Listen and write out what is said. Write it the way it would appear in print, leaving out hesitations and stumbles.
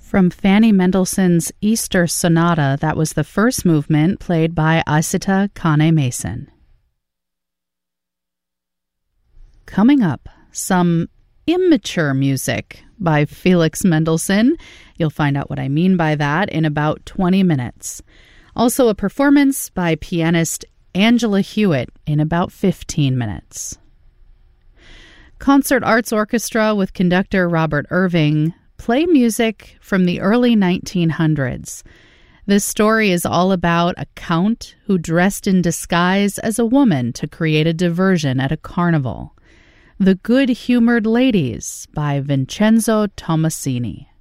From Fanny Mendelssohn's Easter Sonata, that was the first movement played by Asita Kane Mason. Coming up, some immature music by Felix Mendelssohn. You'll find out what I mean by that in about 20 minutes. Also a performance by pianist Angela Hewitt in about 15 minutes. Concert Arts Orchestra with conductor Robert Irving play music from the early 1900s. This story is all about a count who dressed in disguise as a woman to create a diversion at a carnival. The Good-Humored Ladies by Vincenzo Tommasini.